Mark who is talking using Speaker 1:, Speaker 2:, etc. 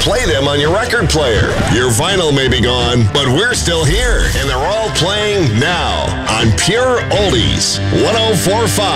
Speaker 1: play them on your record player. Your vinyl may be gone, but we're still here, and they're all playing now on Pure Oldies 104.5.